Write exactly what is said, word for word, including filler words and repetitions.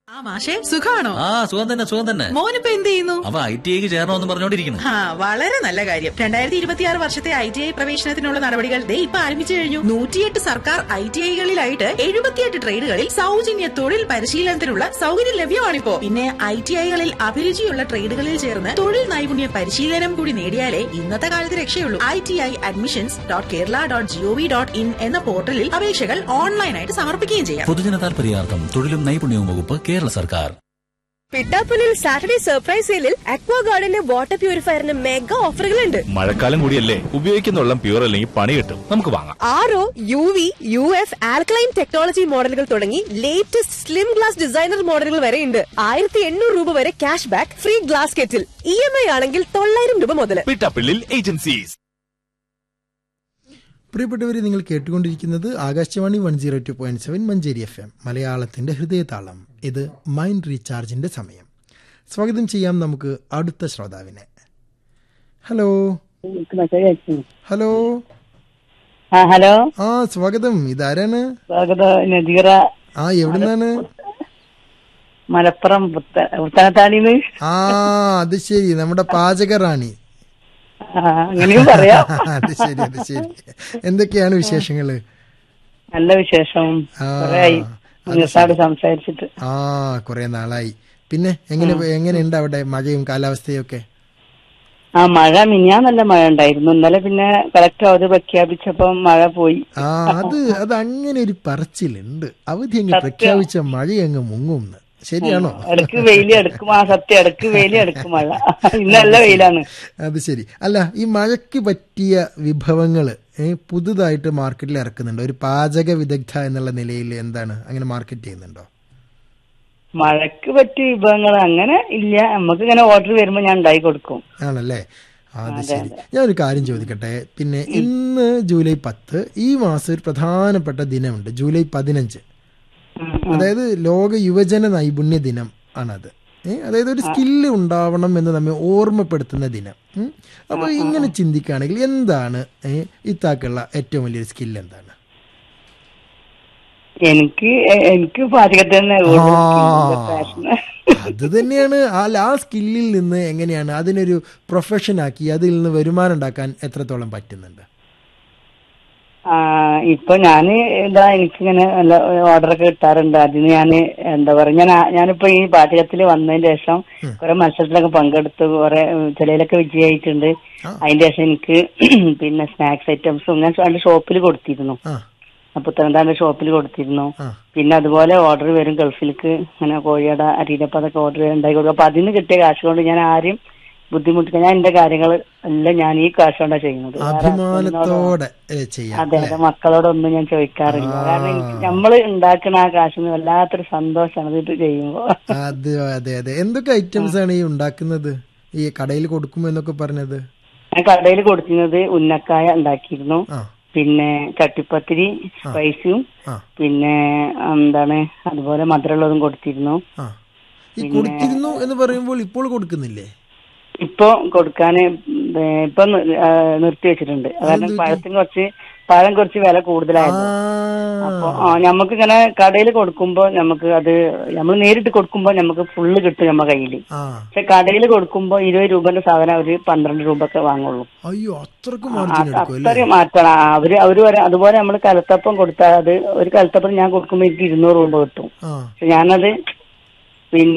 ആ മാഷേ, സുഖാണോ? ആ സുഖം തന്നെ സുഖം തന്നെ. മോനിപ്പോ എന്ത് ചെയ്യുന്നു? അവ ഐ ടി ഐക്ക് ചേരണമെന്ന് പറഞ്ഞോണ്ടിരിക്കുന്നു. ആ വളരെ നല്ല കാര്യം. രണ്ടായിരത്തി ഇരുപത്തിയാറ് വർഷത്തെ ഐ ടി ഐ പ്രവേശനത്തിനുള്ള നടപടികൾ ദേ ഇപ്പൊ ആരംഭിച്ചു കഴിഞ്ഞു. നൂറ്റിയെട്ട് സർക്കാർ ഐ ടി ഐകളിലായിട്ട് എഴുപത്തിയെട്ട് ട്രേഡുകളിൽ സൗജന്യ തൊഴിൽ പരിശീലനത്തിനുള്ള സൗകര്യം ലഭ്യമാണിപ്പോ. പിന്നെ ഐ ടി ഐകളിൽ അഭിരുചിയുള്ള ട്രേഡുകളിൽ ചേർന്ന് തൊഴിൽ നൈപുണ്യ പരിശീലനം കൂടി നേടിയാലേ ഇന്നത്തെ കാലത്ത് രക്ഷയുള്ളൂ. I T I admissions dot Kerala dot G O V dot in എന്ന പോർട്ടലിൽ അപേക്ഷകൾ ഓൺലൈനായിട്ട് സമർപ്പിക്കുകയും ചെയ്യാം. പൊതുജന താൽപര്യാർത്ഥം തൊഴിലും നൈപുണ്യവും വകുപ്പ്, കേരള സർക്കാർ. പിട്ടാപ്പുലിൽ സാറ്റർഡേ സർപ്രൈസ് സെയിലിൽ അക്വാ ഗാർഡന്റെ വാട്ടർ പ്യൂരിഫയറിന് മെഗാ ഓഫറുകളുണ്ട്. മഴക്കാലം കൂടിയല്ലേ, ഉപയോഗിക്കുന്ന വെള്ളം പ്യൂർ അല്ലെങ്കിൽ പണി കിട്ടും, നമുക്ക് വാങ്ങാം. R O, U V, U F, alkaline technology മോഡലുകൾ തുടങ്ങി ലേറ്റസ്റ്റ് സ്ലിം ഗ്ലാസ് ഡിസൈനർ മോഡലുകൾ വരെയുണ്ട്. ആയിരത്തി എണ്ണൂറ് രൂപ വരെ cash back, free glass kettle. E M I ആണെങ്കിൽ തൊള്ളായിരം രൂപ മുതൽ. പിട്ടാപ്പള്ളിൽ ഏജൻസീസ്. പ്രിയപ്പെട്ടവരെ, നിങ്ങൾ കേട്ടുകൊണ്ടിരിക്കുന്നത് Akashvani one zero two point seven Manjeri F M, മലയാളത്തിന്റെ ഹൃദയതാളം. ഇത് മൈൻഡ് റീചാർജിന്റെ സമയം. സ്വാഗതം ചെയ്യാം നമുക്ക് അടുത്ത ശ്രോതാവിനെ. ഹലോ ഹലോ ഹലോ ആ സ്വാഗതം. ഇതാരാണ്? നദീറ. ആ എവിടുന്നാണ്? മലപ്പുറം പുത്തനത്താണിന്ന്. ആ അത് ശരി, നമ്മുടെ പാചക റാണി. അങ്ങനെയും പറയാം. അത് ശരി അത് ശരി. എന്തൊക്കെയാണ് വിശേഷങ്ങള്? നല്ല വിശേഷം. സംസാരിച്ചിട്ട് ആ കൊറേ നാളായി. പിന്നെ എങ്ങനെ എങ്ങനെയുണ്ട് അവിടെ മഴയും കാലാവസ്ഥയും ഒക്കെ? ആ മഴ മിനിഞ്ഞാന്ന് നല്ല മഴ ഉണ്ടായിരുന്നു. ഇന്നലെ പിന്നെ കളക്ടർ അവധി പ്രഖ്യാപിച്ചപ്പോ മഴ പോയി. ആ അത് അത് അങ്ങനെ ഒരു പറച്ചിലുണ്ട്, അവധി അങ്ങ് പ്രഖ്യാപിച്ച മഴ അങ്ങ് മുങ്ങും. ശരിയാണോ? ഇടക്ക് വെയില് എടുക്കും. ആ സത്യം, ഇടക്ക് വെയില് എടുക്കും മഴ. ഇന്ന് നല്ല വെയിലാണ്. അത് ശരി. അല്ല, ഈ മഴയ്ക്ക് പറ്റിയ വിഭവങ്ങള് പുതുതായിട്ട് മാർക്കറ്റിൽ ഇറക്കുന്നുണ്ടോ? ഒരു പാചക വിദഗ്ധ എന്നുള്ള നിലയിൽ എന്താണ് അങ്ങനെ മാർക്കറ്റ് ചെയ്യുന്നുണ്ടോ? മഴയ്ക്ക് പറ്റിയ വിഭവങ്ങൾ അങ്ങനെ ഇല്ല. നമുക്ക് ഇങ്ങനെ ഓർഡർ വരുമ്പോ ഞാൻ ഉണ്ടാക്കി കൊടുക്കും. ആണല്ലേ? അത് ശരി. ഞാനൊരു കാര്യം ചോദിക്കട്ടെ. പിന്നെ ഇന്ന് ജൂലൈ പത്ത്, ഈ മാസം ഒരു പ്രധാനപ്പെട്ട ദിനമുണ്ട്, ജൂലൈ പതിനഞ്ച്. അതായത് ലോക യുവജന നൈപുണ്യ ദിനം ആണത്. അതായത് ഒരു സ്കില്ല് ഉണ്ടാവണം എന്ന് നമ്മെ ഓർമ്മപ്പെടുത്തുന്ന ദിനം. അപ്പൊ ഇങ്ങനെ ചിന്തിക്കുകയാണെങ്കിൽ എന്താണ് ഇത്താക്കുള്ള ഏറ്റവും വലിയൊരു സ്കില്ല് എന്താണ്? എനിക്ക് എനിക്ക് പാചകത്തിന് അത് തന്നെയാണ്. ആ സ്കില്ലിൽ നിന്ന് എങ്ങനെയാണ് അതിനൊരു പ്രൊഫഷൻ ആക്കി അതിൽ നിന്ന് വരുമാനം ഉണ്ടാക്കാൻ എത്രത്തോളം പറ്റുന്നുണ്ട്? ആ ഇപ്പൊ ഞാന് എന്താ എനിക്കിങ്ങനെ നല്ല ഓർഡറൊക്കെ കിട്ടാറുണ്ട്. അതിന് ഞാന് എന്താ പറയാ, ഞാൻ ഞാനിപ്പോ ഈ പാചകത്തിൽ വന്നതിന് ശേഷം കുറെ മത്സരത്തിലൊക്കെ പങ്കെടുത്ത് കുറെ ചിലയിലൊക്കെ വിജയിച്ചിട്ടുണ്ട്. അതിന്റെ ശേഷം എനിക്ക് പിന്നെ സ്നാക്സ് ഐറ്റംസും ഞാൻ എന്റെ ഷോപ്പിൽ കൊടുത്തിരുന്നു. പുത്തനത്താന്റെ ഷോപ്പിൽ കൊടുത്തിരുന്നു. പിന്നെ അതുപോലെ ഓർഡർ വരും ഗൾഫിലേക്ക്, അങ്ങനെ കോഴിയട, അരിയിലപ്പം അതൊക്കെ ഓർഡർ ഉണ്ടാക്കി കൊടുക്കും. അപ്പൊ അതിന് കിട്ടിയ കാശ് കൊണ്ട് ഞാൻ ആരും ബുദ്ധിമുട്ടിക്കാൻ, ഞാൻ എന്റെ കാര്യങ്ങൾ എല്ലാം ഞാൻ ഈ കാശ് കൊണ്ടാണ് ചെയ്യുന്നത്. അഭിമാനത്തോടെ അതെ അതെ, മക്കളോടൊന്നും ഞാൻ ചോദിക്കാറില്ല. കാരണം എനിക്ക് നമ്മള് ഉണ്ടാക്കുന്ന ആ കാശിന് വല്ലാത്തൊരു സന്തോഷമാണ് ഇത് ചെയ്യുമ്പോ. അതെ അതെ അതെ. എന്തൊക്കെ ഐറ്റംസ് ആണ് ഈ ഉണ്ടാക്കുന്നത്, ഈ കടയിൽ കൊടുക്കുമ്പോ എന്നൊക്കെ പറഞ്ഞത്? ഞാൻ കടയിൽ കൊടുക്കുന്നത് ഉന്നക്കായ ഉണ്ടാക്കിയിരുന്നു, പിന്നെ ചട്ടിപ്പത്തിരി സ്പൈസും, പിന്നെ എന്താണ് അതുപോലെ മധുരമുള്ളതും കൊടുത്തിരുന്നു. ഈ കൊടുത്തിരുന്നു എന്ന് പറയുമ്പോൾ ഇപ്പോൾ കൊടുക്കുന്നില്ലേ? ഇപ്പൊ കൊടുക്കാന് ഇപ്പൊ നിർത്തി വെച്ചിട്ടുണ്ട്. കാരണം പഴത്തിന് കുറച്ച് പഴം കുറച്ച് വില കൂടുതലായിരുന്നു. അപ്പൊ നമുക്ക് ഇങ്ങനെ കടയിൽ കൊടുക്കുമ്പോ നമുക്ക് അത് നമ്മൾ നേരിട്ട് കൊടുക്കുമ്പോ നമുക്ക് ഫുള്ള് കിട്ടും നമ്മുടെ കയ്യില്. പക്ഷെ കടയിൽ കൊടുക്കുമ്പോ ഇരുപത് രൂപന്റെ സാധനം അവര് പന്ത്രണ്ട് രൂപ ഒക്കെ വാങ്ങുള്ളൂ. അത്രയും മാറ്റണം അവര് അവര് വരെ. അതുപോലെ നമ്മൾ കലത്തപ്പം കൊടുത്താൽ അത് ഒരു കലത്തപ്പം ഞാൻ കൊടുക്കുമ്പോ എനിക്ക് ഇരുന്നൂറ് രൂപ കിട്ടും. പക്ഷെ ഞാനത് പിന്നെ